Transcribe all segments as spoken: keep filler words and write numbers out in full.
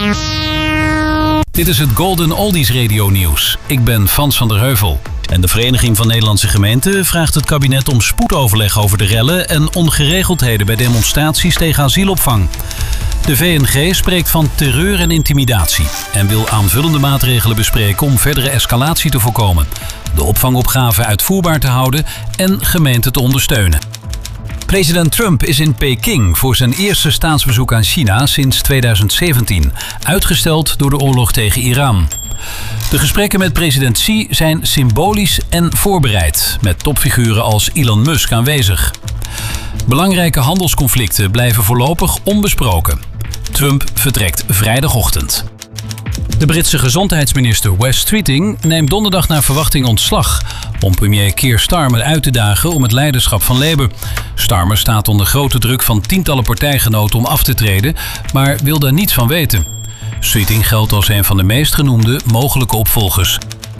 Dit is het Golden Oldies Radio Nieuws. Ik ben Frans van der Heuvel. En de Vereniging van Nederlandse Gemeenten vraagt het kabinet om spoedoverleg over de rellen en ongeregeldheden bij demonstraties tegen asielopvang. De V N G spreekt van terreur en intimidatie en wil aanvullende maatregelen bespreken om verdere escalatie te voorkomen, de opvangopgave uitvoerbaar te houden en gemeenten te ondersteunen. President Trump is in Peking voor zijn eerste staatsbezoek aan China sinds tweeduizend zeventien, uitgesteld door de oorlog tegen Iran. De gesprekken met president Xi zijn symbolisch en voorbereid, met topfiguren als Elon Musk aanwezig. Belangrijke handelsconflicten blijven voorlopig onbesproken. Trump vertrekt vrijdagochtend. De Britse gezondheidsminister Wes Streeting neemt donderdag naar verwachting ontslag om premier Keir Starmer uit te dagen om het leiderschap van Labour. Starmer staat onder grote druk van tientallen partijgenoten om af te treden, maar wil daar niets van weten. Streeting geldt als een van de meest genoemde mogelijke opvolgers.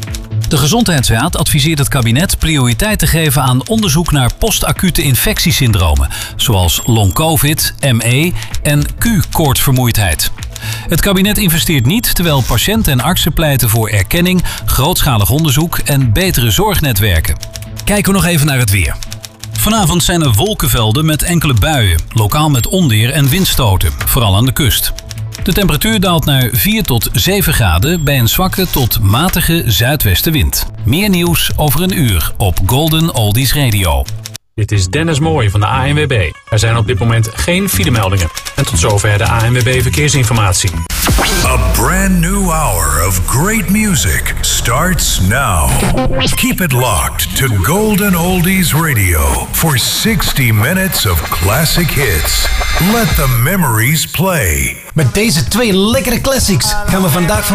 De Gezondheidsraad adviseert het kabinet prioriteit te geven aan onderzoek naar postacute infectiesyndromen, zoals long-covid, M E en Q-koortsvermoeidheid. Het kabinet investeert niet, terwijl patiënten en artsen pleiten voor erkenning, grootschalig onderzoek en betere zorgnetwerken. Kijken we nog even naar het weer. Vanavond zijn er wolkenvelden met enkele buien, lokaal met onweer en windstoten, vooral aan de kust. De temperatuur daalt naar vier tot zeven graden bij een zwakke tot matige zuidwestenwind. Meer nieuws over een uur op Golden Oldies Radio. Dit is Dennis Mooij van de A N W B. Er zijn op dit moment geen filemeldingen. En tot zover de A N W B Verkeersinformatie. A brand new hour of great music starts now. Keep it locked to Golden Oldies Radio for sixty minutes of classic hits. Let the memories play. Met deze twee lekkere classics gaan we vandaag van